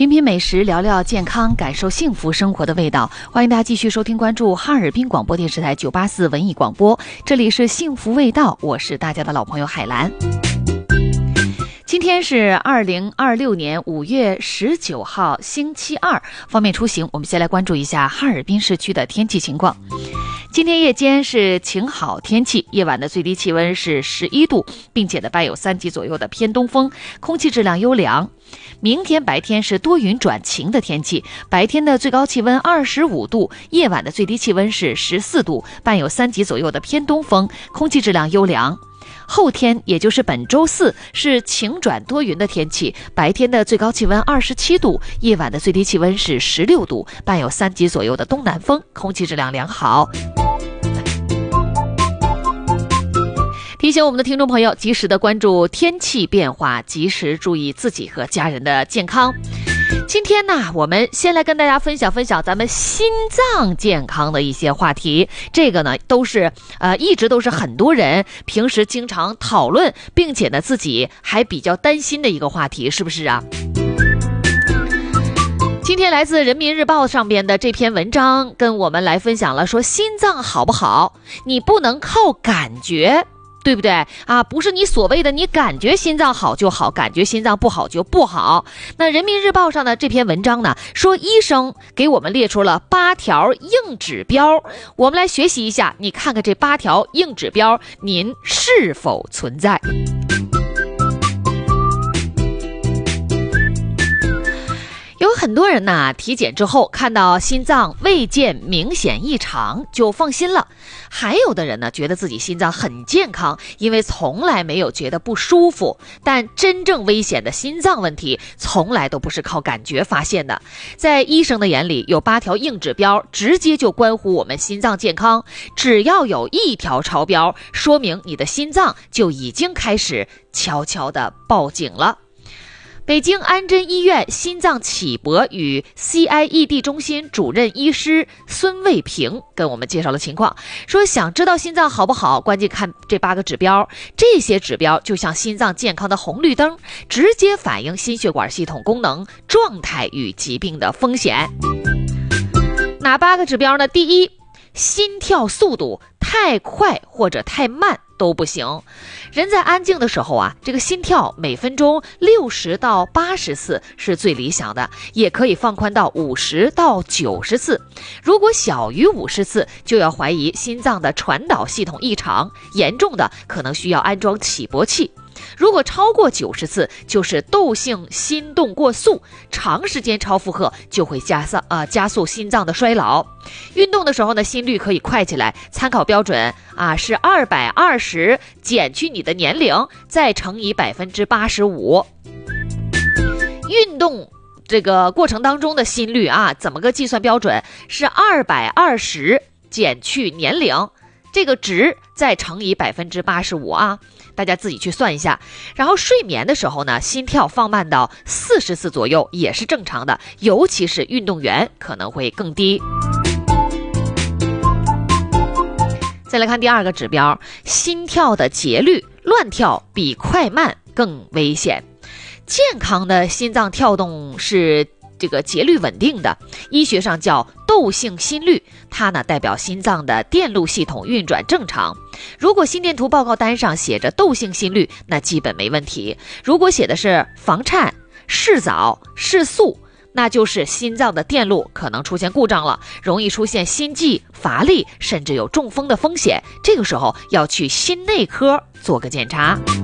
品品美食，聊聊健康，感受幸福生活的味道。欢迎大家继续收听关注哈尔滨广播电视台984文艺广播，这里是幸福味道，我是大家的老朋友海兰。今天是2026年5月19号星期二，方便出行，我们先来关注一下哈尔滨市区的天气情况。今天夜间是晴好天气，夜晚的最低气温是11度，并且伴有3级左右的偏东风，空气质量优良。明天白天是多云转晴的天气，白天的最高气温25度，夜晚的最低气温是14度，伴有3级左右的偏东风，空气质量优良。后天也就是本周四是晴转多云的天气，白天的最高气温27度，夜晚的最低气温是16度，伴有3级左右的东南风，空气质量良好。提醒我们的听众朋友及时的关注天气变化，及时注意自己和家人的健康。今天呢，我们先来跟大家分享咱们心脏健康的一些话题。这个呢，一直都是很多人平时经常讨论，并且呢，自己还比较担心的一个话题，是不是啊？今天来自人民日报上边的这篇文章跟我们来分享了，说心脏好不好，你不能靠感觉，对不对啊？不是你所谓的你感觉心脏好就好，感觉心脏不好就不好。那人民日报上的这篇文章呢，说医生给我们列出了8条硬指标，我们来学习一下，你看看这8条硬指标您是否存在。有很多人呢，体检之后看到心脏未见明显异常就放心了，还有的人呢，觉得自己心脏很健康，因为从来没有觉得不舒服。但真正危险的心脏问题从来都不是靠感觉发现的，在医生的眼里，有8条硬指标直接就关乎我们心脏健康，只要有1条超标，说明你的心脏就已经开始悄悄地报警了。北京安贞医院心脏起搏与 CIED 中心主任医师孙卫平跟我们介绍了情况，说想知道心脏好不好，关键看这8个指标，这些指标就像心脏健康的红绿灯，直接反映心血管系统功能状态与疾病的风险。哪8个指标呢？第一，心跳速度太快或者太慢都不行。人在安静的时候啊，这个心跳每分钟60到80次是最理想的，也可以放宽到50到90次。如果小于50次，就要怀疑心脏的传导系统异常，严重的可能需要安装起搏器。如果超过90次，就是窦性心动过速，长时间超负荷就会加速心脏的衰老。运动的时候呢，心率可以快起来，参考标准是220减去你的年龄，再乘以85%。运动这个过程当中的心率怎么个计算标准？是220减去年龄，这个值再乘以85%大家自己去算一下。然后睡眠的时候呢，心跳放慢到40次左右也是正常的，尤其是运动员可能会更低。再来看第2个指标，心跳的节律，乱跳比快慢更危险。健康的心脏跳动是这个节律稳定的，医学上叫窦性心律，它呢代表心脏的电路系统运转正常。如果心电图报告单上写着窦性心律，那基本没问题。如果写的是房颤、室早、室速，那就是心脏的电路可能出现故障了，容易出现心悸、乏力，甚至有中风的风险。这个时候要去心内科做个检查。